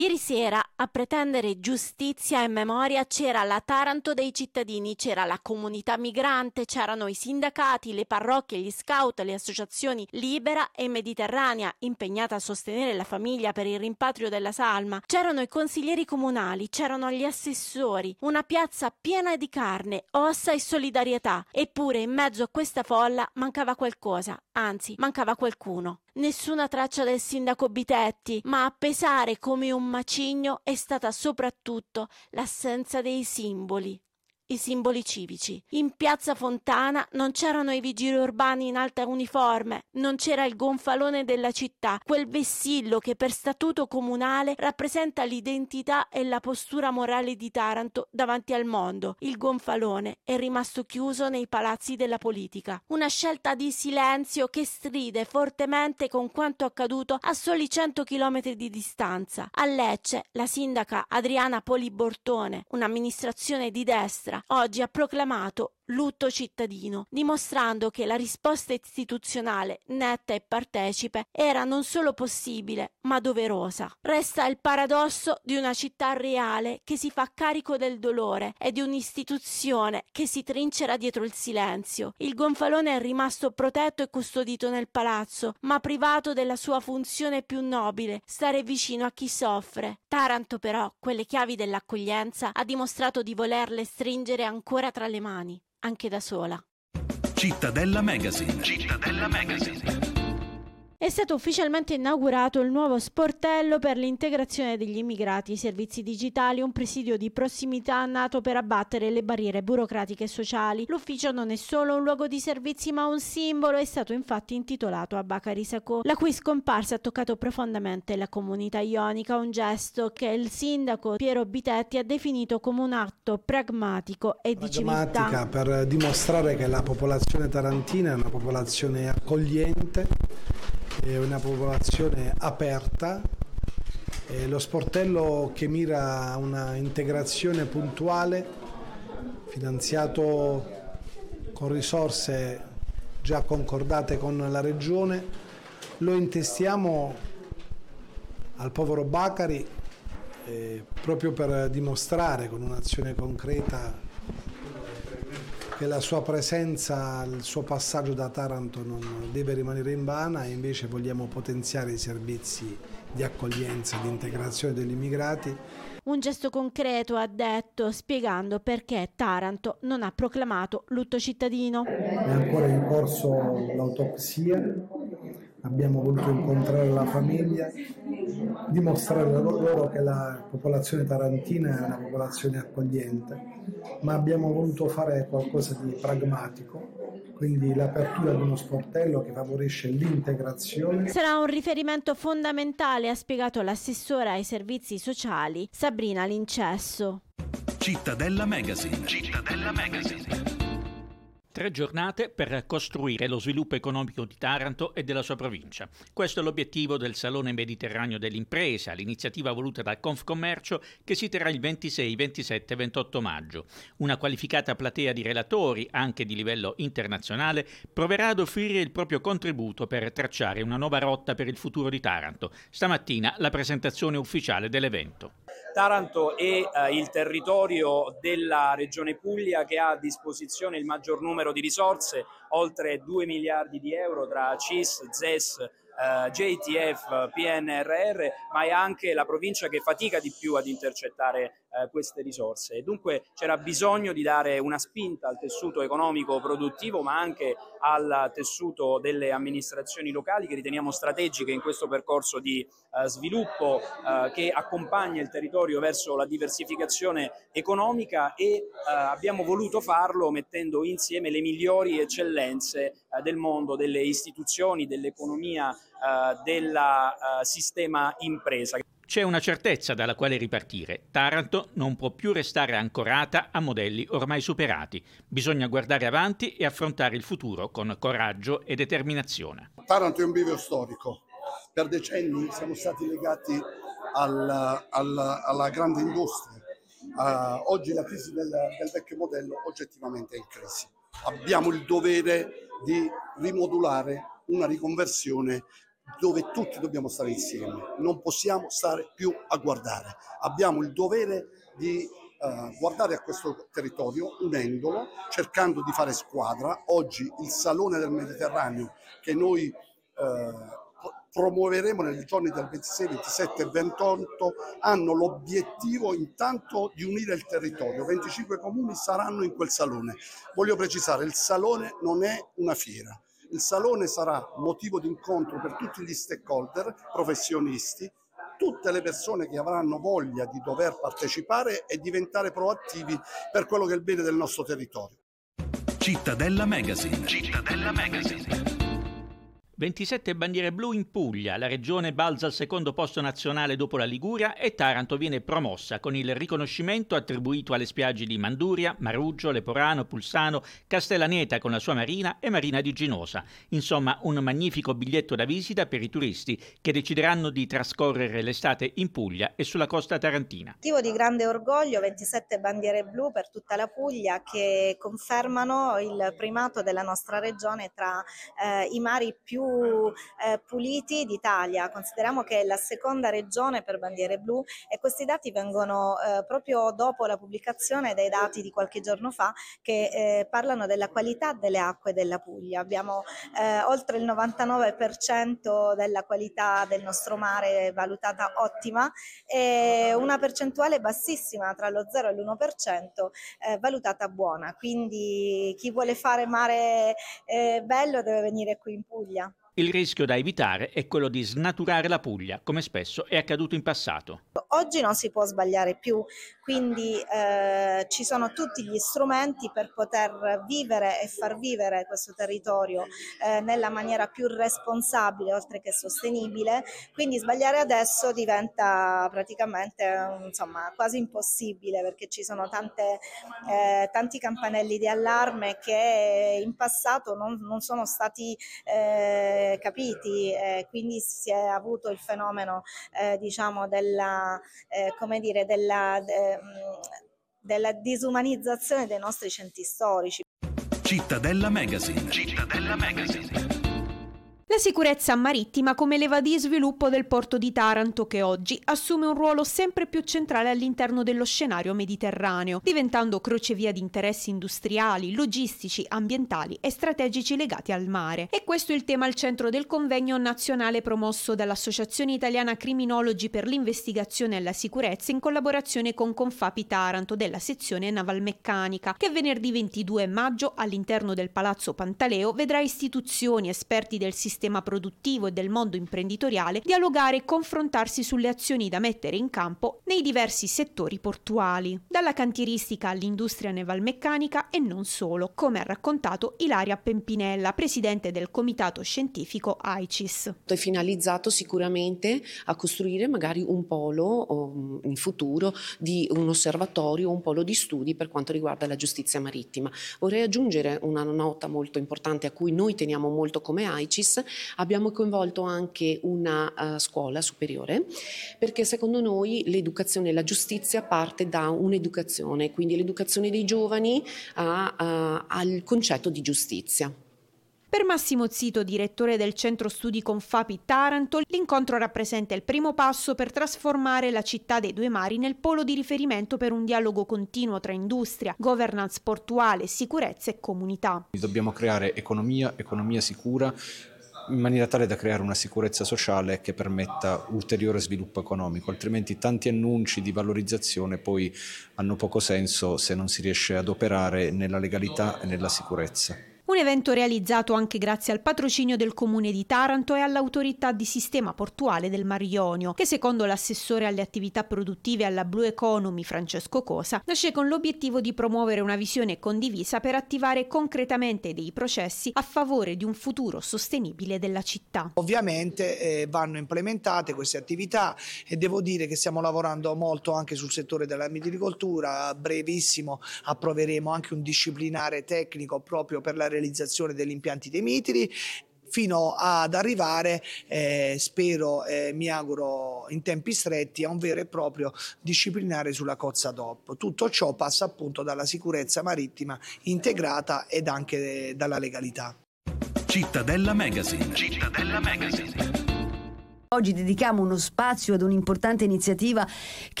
Ieri sera, a pretendere giustizia e memoria, c'era la Taranto dei cittadini, c'era la comunità migrante, c'erano i sindacati, le parrocchie, gli scout, le associazioni Libera e Mediterranea, impegnata a sostenere la famiglia per il rimpatrio della salma, c'erano i consiglieri comunali, c'erano gli assessori, una piazza piena di carne, ossa e solidarietà. Eppure in mezzo a questa folla mancava qualcosa, anzi mancava qualcuno. Nessuna traccia del sindaco Bitetti, ma a pesare come un macigno è stata soprattutto l'assenza dei simboli. I simboli civici. In piazza Fontana non c'erano i vigili urbani in alta uniforme, non c'era il gonfalone della città, quel vessillo che per statuto comunale rappresenta l'identità e la postura morale di Taranto davanti al mondo. Il gonfalone è rimasto chiuso nei palazzi della politica. Una scelta di silenzio che stride fortemente con quanto accaduto a soli 100 chilometri di distanza. A Lecce, la sindaca Adriana Polibortone, un'amministrazione di destra, oggi ha proclamato lutto cittadino, dimostrando che la risposta istituzionale netta e partecipe era non solo possibile, ma doverosa. Resta il paradosso di una città reale che si fa carico del dolore e di un'istituzione che si trincera dietro il silenzio. Il gonfalone è rimasto protetto e custodito nel palazzo, ma privato della sua funzione più nobile, stare vicino a chi soffre. Taranto, però, quelle chiavi dell'accoglienza ha dimostrato di volerle stringere ancora tra le mani, anche da sola. Cittadella Magazine. Cittadella Magazine. È stato ufficialmente inaugurato il nuovo sportello per l'integrazione degli immigrati ai servizi digitali, un presidio di prossimità nato per abbattere le barriere burocratiche e sociali. L'ufficio non è solo un luogo di servizi ma un simbolo, è stato infatti intitolato a Bakary Sacco, la cui scomparsa ha toccato profondamente la comunità ionica, un gesto che il sindaco Piero Bitetti ha definito come un atto pragmatico e di civiltà. Per dimostrare che la popolazione tarantina è una popolazione accogliente, è una popolazione aperta. Lo sportello che mira a una integrazione puntuale, finanziato con risorse già concordate con la Regione, lo intestiamo al povero Bakary proprio per dimostrare con un'azione concreta che la sua presenza, il suo passaggio da Taranto non deve rimanere invana, e invece vogliamo potenziare i servizi di accoglienza e di integrazione degli immigrati. Un gesto concreto, ha detto, spiegando perché Taranto non ha proclamato lutto cittadino. È ancora in corso l'autopsia, abbiamo voluto incontrare la famiglia, dimostrare loro che la popolazione tarantina è una popolazione accogliente, ma abbiamo voluto fare qualcosa di pragmatico, quindi l'apertura di uno sportello che favorisce l'integrazione. Sarà un riferimento fondamentale, ha spiegato l'assessora ai servizi sociali Sabrina Lincesso. Cittadella Magazine. Cittadella Magazine. 3 giornate per costruire lo sviluppo economico di Taranto e della sua provincia. Questo è l'obiettivo del Salone Mediterraneo dell'Impresa, l'iniziativa voluta dal Confcommercio che si terrà il 26, 27 e 28 maggio. Una qualificata platea di relatori, anche di livello internazionale, proverà ad offrire il proprio contributo per tracciare una nuova rotta per il futuro di Taranto. Stamattina la presentazione ufficiale dell'evento. Taranto è il territorio della Regione Puglia che ha a disposizione il maggior numero di risorse, oltre 2 miliardi di euro tra CIS, ZES, JTF, PNRR, ma è anche la provincia che fatica di più ad intercettare queste risorse. E dunque c'era bisogno di dare una spinta al tessuto economico produttivo, ma anche al tessuto delle amministrazioni locali che riteniamo strategiche in questo percorso di sviluppo che accompagna il territorio verso la diversificazione economica, e abbiamo voluto farlo mettendo insieme le migliori eccellenze del mondo, delle istituzioni, dell'economia, del sistema impresa. C'è una certezza dalla quale ripartire. Taranto non può più restare ancorata a modelli ormai superati. Bisogna guardare avanti e affrontare il futuro con coraggio e determinazione. Taranto è un bivio storico. Per decenni siamo stati legati alla grande industria. Oggi la crisi del vecchio modello oggettivamente è in crisi. Abbiamo il dovere di rimodulare una riconversione dove tutti dobbiamo stare insieme, non possiamo stare più a guardare, abbiamo il dovere di guardare a questo territorio unendolo, cercando di fare squadra. Oggi il Salone del Mediterraneo che noi promuoveremo nei giorni del 26, 27 e 28 hanno l'obiettivo intanto di unire il territorio. 25 comuni saranno in quel salone. Voglio precisare, il salone non è una fiera. Il salone sarà motivo di incontro per tutti gli stakeholder, professionisti, tutte le persone che avranno voglia di dover partecipare e diventare proattivi per quello che è il bene del nostro territorio. Cittadella Magazine. Cittadella Magazine. 27 bandiere blu in Puglia, la regione balza al secondo posto nazionale dopo la Liguria e Taranto viene promossa con il riconoscimento attribuito alle spiagge di Manduria, Maruggio, Leporano, Pulsano, Castellaneta con la sua marina e Marina di Ginosa. Insomma, un magnifico biglietto da visita per i turisti che decideranno di trascorrere l'estate in Puglia e sulla costa tarantina. Motivo di grande orgoglio, 27 bandiere blu per tutta la Puglia che confermano il primato della nostra regione tra i mari più puliti d'Italia. Consideriamo che è la seconda regione per bandiere blu e questi dati vengono proprio dopo la pubblicazione dei dati di qualche giorno fa che parlano della qualità delle acque della Puglia. Abbiamo oltre il 99% della qualità del nostro mare valutata ottima e una percentuale bassissima tra lo 0 e l'1% valutata buona. Quindi chi vuole fare mare bello deve venire qui in Puglia. Il rischio da evitare è quello di snaturare la Puglia, come spesso è accaduto in passato. Oggi non si può sbagliare più, quindi ci sono tutti gli strumenti per poter vivere e far vivere questo territorio nella maniera più responsabile oltre che sostenibile, quindi sbagliare adesso diventa praticamente quasi impossibile perché ci sono tanti campanelli di allarme che in passato non sono stati capiti, quindi si è avuto il fenomeno della disumanizzazione dei nostri centri storici. Cittadella Magazine. Cittadella Magazine. La sicurezza marittima come leva di sviluppo del porto di Taranto che oggi assume un ruolo sempre più centrale all'interno dello scenario mediterraneo, diventando crocevia di interessi industriali, logistici, ambientali e strategici legati al mare. E questo è il tema al centro del convegno nazionale promosso dall'Associazione Italiana Criminologi per l'investigazione e la sicurezza in collaborazione con Confapi Taranto della sezione navalmeccanica, che venerdì 22 maggio all'interno del Palazzo Pantaleo vedrà istituzioni, esperti del sistema produttivo e del mondo imprenditoriale dialogare e confrontarsi sulle azioni da mettere in campo nei diversi settori portuali, dalla cantieristica all'industria navalmeccanica e non solo, come ha raccontato Ilaria Pempinella, presidente del comitato scientifico AICIS. È finalizzato sicuramente a costruire magari un polo in futuro di un osservatorio, un polo di studi per quanto riguarda la giustizia marittima. Vorrei aggiungere una nota molto importante a cui noi teniamo molto come AICIS. Abbiamo coinvolto anche una scuola superiore perché secondo noi l'educazione e la giustizia parte da un'educazione, quindi l'educazione dei giovani al concetto di giustizia. Per Massimo Zito, direttore del Centro Studi Confapi Taranto, l'incontro rappresenta il primo passo per trasformare la città dei due mari nel polo di riferimento per un dialogo continuo tra industria, governance portuale, sicurezza e comunità. Dobbiamo creare economia sicura, in maniera tale da creare una sicurezza sociale che permetta ulteriore sviluppo economico, altrimenti tanti annunci di valorizzazione poi hanno poco senso se non si riesce ad operare nella legalità e nella sicurezza. Un evento realizzato anche grazie al patrocinio del Comune di Taranto e all'autorità di sistema portuale del Mar Ionio, che secondo l'assessore alle attività produttive alla Blue Economy Francesco Cosa, nasce con l'obiettivo di promuovere una visione condivisa per attivare concretamente dei processi a favore di un futuro sostenibile della città. Ovviamente vanno implementate queste attività e devo dire che stiamo lavorando molto anche sul settore della mitilicoltura. A brevissimo approveremo anche un disciplinare tecnico proprio per la realizzazione degli impianti dei mitili, fino ad arrivare, spero e mi auguro in tempi stretti, a un vero e proprio disciplinare sulla cozza DOP. Tutto ciò passa appunto dalla sicurezza marittima integrata ed anche dalla legalità. Cittadella Magazine. Cittadella Magazine. Oggi dedichiamo uno spazio ad un'importante iniziativa